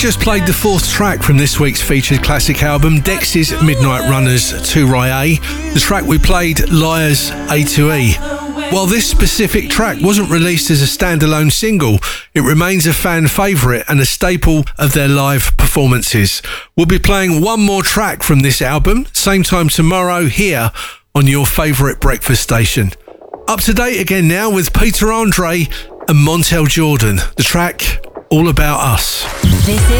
Just played the fourth track from this week's featured classic album, Dex's Midnight Runners 2 Rye A. The track we played, Liars A to E. While this specific track wasn't released as a standalone single, it remains a fan favourite and a staple of their live performances. We'll be playing one more track from this album, same time tomorrow here on your favourite breakfast station. Up to date again now with Peter Andre and Montel Jordan. The track, All About Us. This